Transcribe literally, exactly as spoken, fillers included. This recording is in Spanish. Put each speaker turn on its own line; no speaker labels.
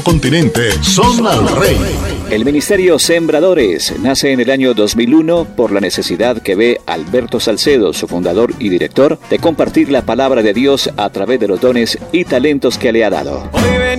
Continente son al rey.
El Ministerio Sembradores nace en el año dos mil uno por la necesidad que ve Alberto Salcedo, su fundador y director, de compartir la palabra de Dios a través de los dones y talentos que le ha dado.